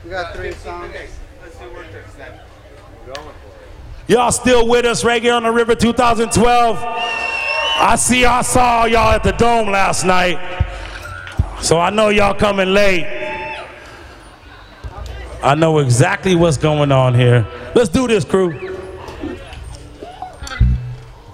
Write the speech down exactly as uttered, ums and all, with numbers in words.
We got three songs. Let's see what it's then. We're going for it. Y'all still with us right here on the River two thousand twelve? I see I saw y'all at the Dome last night, so I know y'all coming late. I know exactly what's going on here. Let's do this, crew.